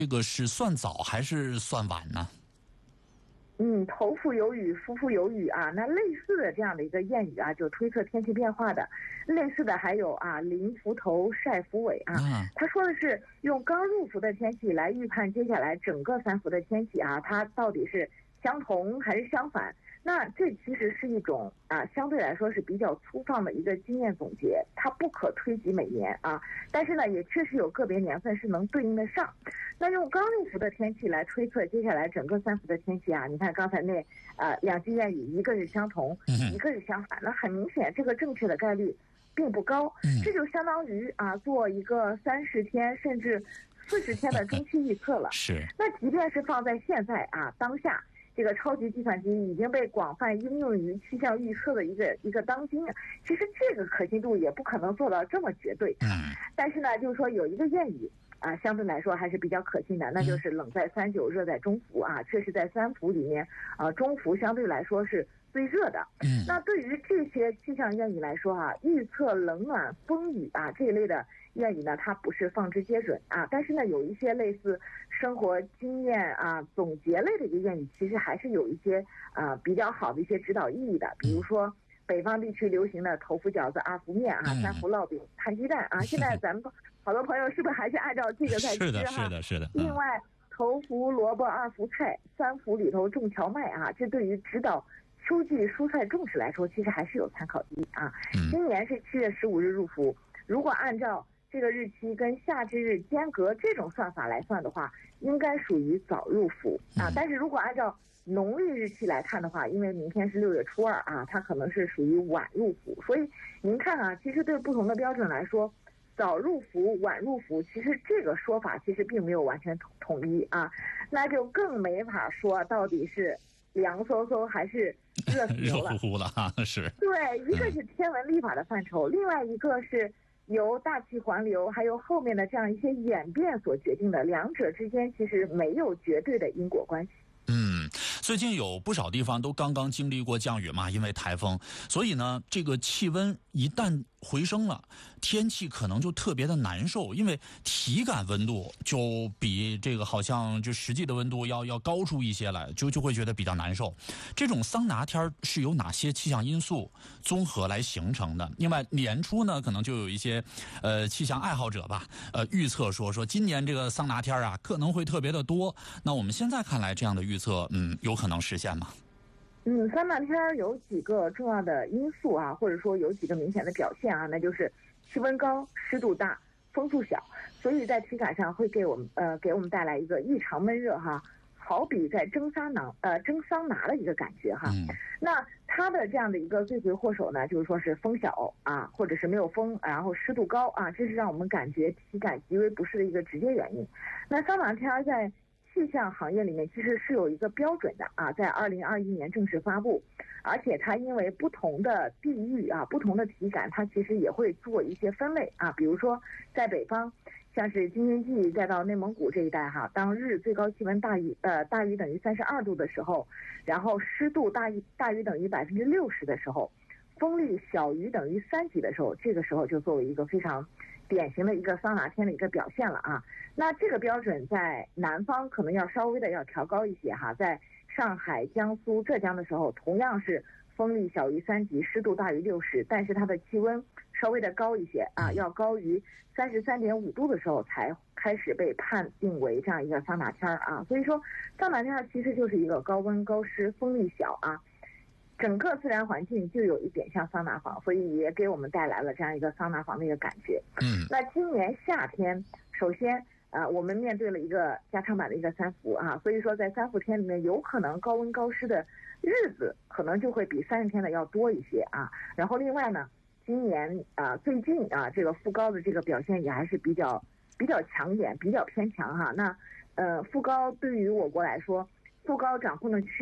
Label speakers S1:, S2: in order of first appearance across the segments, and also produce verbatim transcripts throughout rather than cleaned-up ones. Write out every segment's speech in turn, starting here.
S1: 这个是算早还是算晚呢？
S2: 嗯，头伏有雨，伏伏有雨啊。那类似的这样的一个谚语啊，就推测天气变化的。类似的还有啊，临伏头，晒伏尾啊。
S1: 嗯、
S2: 他说的是用刚入伏的天气来预判接下来整个三伏的天气啊，它到底是相同还是相反？那这其实是一种啊，相对来说是比较粗放的一个经验总结，它不可推及每年啊。但是呢，也确实有个别年份是能对应得上。那用刚入伏的天气来推测接下来整个三伏的天气啊，你看刚才那呃两句谚语，一个是相同，一个是相反，那很明显这个正确的概率并不高。这就相当于啊做一个三十天甚至四十天的中期预测了。
S1: 是。
S2: 那即便是放在现在啊当下。这个超级计算机已经被广泛应用于气象预测的一个一个当今啊，其实这个可信度也不可能做到这么绝对。
S1: 嗯。
S2: 但是呢，就是说有一个谚语啊，相对来说还是比较可信的，那就是冷在三九，热在中伏啊。确实在三伏里面啊，中伏相对来说是最热的。
S1: 嗯。
S2: 那对于这些气象谚语来说啊，预测冷暖风雨啊这一类的谚语呢，它不是放之皆准啊，但是呢，有一些类似生活经验啊总结类的一个谚语，其实还是有一些啊比较好的一些指导意义的。比如说北方地区流行的头伏饺子，二伏面啊，三伏烙饼，摊鸡蛋啊，现在咱们好多朋友是不是还是按照这个在吃哈？
S1: 是的，是的，是的。
S2: 另外，头伏萝卜，二伏菜，三伏里头种荞麦啊，这对于指导秋季蔬菜种植来说，其实还是有参考意义啊。今年是七月十五日入伏，如果按照这个日期跟夏至日间隔这种算法来算的话，应该属于早入伏啊。但是如果按照农历日期来看的话，因为明天是六月初二啊，它可能是属于晚入伏。所以您看啊，其实对不同的标准来说，早入伏、晚入伏，其实这个说法其实并没有完全统统一啊，那就更没法说到底是凉飕飕还是热死
S1: 热
S2: 了。
S1: 乎乎了哈，是。
S2: 对，一个是天文历法的范畴，嗯、另外一个是由大气环流还有后面的这样一些演变所决定的，两者之间其实没有绝对的因果关系。
S1: 嗯，最近有不少地方都刚刚经历过降雨嘛，因为台风，所以呢，这个气温一旦回升了，天气可能就特别的难受，因为体感温度就比这个好像就实际的温度要要高出一些来，就就会觉得比较难受。这种桑拿天是由哪些气象因素综合来形成的？另外年初呢，可能就有一些呃气象爱好者吧，呃预测说说今年这个桑拿天啊可能会特别的多。那我们现在看来，这样的预测，嗯，有可能实现吗？
S2: 嗯，桑拿天有几个重要的因素啊，或者说有几个明显的表现啊，那就是气温高、湿度大、风速小，所以在体感上会给我们呃给我们带来一个异常闷热哈，好比在蒸桑拿呃蒸桑拿的一个感觉哈。嗯、那它的这样的一个罪魁祸首呢，就是说是风小啊，或者是没有风，然后湿度高啊，这是让我们感觉体感极为不适的一个直接原因。那桑拿天在气象行业里面其实是有一个标准的啊，在二零二一年正式发布，而且它因为不同的地域啊、不同的体感，它其实也会做一些分类啊。比如说在北方，像是京津冀再到内蒙古这一带哈，当日最高气温大于呃大于等于三十二度的时候，然后湿度大于大于等于百分之六十的时候，风力小于等于三级的时候，这个时候就作为一个非常典型的一个桑拿天的一个表现了啊。那这个标准在南方可能要稍微的要调高一些哈，在上海、江苏、浙江的时候，同样是风力小于三级，湿度大于六十，但是它的气温稍微的高一些啊，要高于三十三点五度的时候才开始被判定为这样一个桑拿天啊。所以说，桑拿天其实就是一个高温、高湿、风力小啊，整个自然环境就有一点像桑拿房，所以也给我们带来了这样一个桑拿房的一个感觉。
S1: 嗯，
S2: 那今年夏天，首先。啊、呃，我们面对了一个加长版的一个三伏啊，所以说在三伏天里面，有可能高温高湿的日子可能就会比三十天的要多一些啊。然后另外呢，今年啊、呃、最近啊这个副高的这个表现也还是比较比较抢眼，比较偏强哈。那呃副高对于我国来说，副高掌控的区域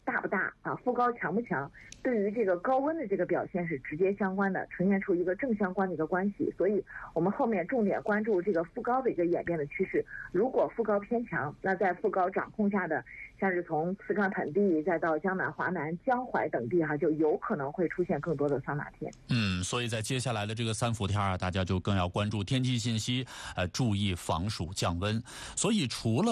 S2: 大不大啊，副高强不强，对于这个高温的这个表现是直接相关的，呈现出一个正相关的一个关系。所以我们后面重点关注这个副高的一个演变的趋势。如果副高偏强，那在副高掌控下的，像是从四川盆地再到江南、华南、江淮等地哈、啊，就有可能会出现更多的桑拿天。
S1: 嗯，所以在接下来的这个三伏天啊，大家就更要关注天气信息，呃，注意防暑降温。所以除了